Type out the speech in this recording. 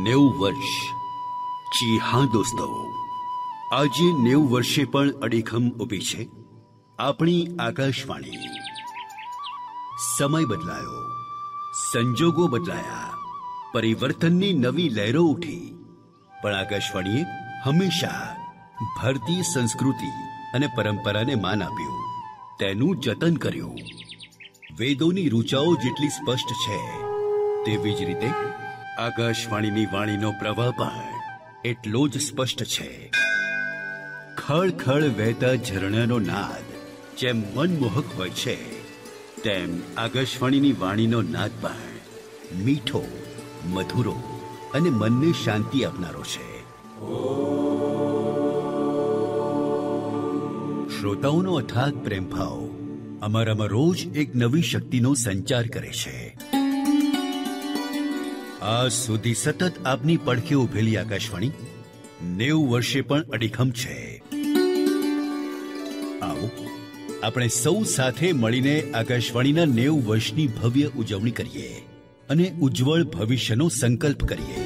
90 વર્ષ। જી હા દોસ્તો, આજે 90 વર્ષે પણ અડીખમ ઊભી છે આપણી આકાશવાણી। સમય બદલાયો, સંજોગો બદલાયા, પરિવર્તનની નવી લહેરો ઉઠી, પણ આકાશવાણીએ હંમેશા ભારતીય સંસ્કૃતિ અને પરંપરાને માન આપ્યું, તેનું જતન કર્યું। વેદોની ઋચાઓ જેટલી સ્પષ્ટ છે, તેવી જ રીતે આકાશવાણીની વાણીનો પ્રવાહ પણ એટલો જ સ્પષ્ટ છે। ખળખળ વહેતા ઝરણાનો નાદ જેમ મનમોહક હોય છે, તેમ આકાશવાણીની વાણીનો નાદ પણ મીઠો, મધુરો અને મનને શાંતિ આપનારો છે। શ્રોતાઓનો અથાગ પ્રેમભાવ અમારામાં રોજ એક નવી શક્તિનો સંચાર કરે છે। આજ સુધી સતત આપની પડખે ઉભેલી આકાશવાણી 90 વર્ષે પણ અડીખમ છે। આવો આપણે સૌ સાથે મળીને આકાશવાણીના 90 વર્ષની ભવ્ય ઉજવણી કરીએ અને ઉજ્જવળ ભવિષ્યનો સંકલ્પ કરીએ।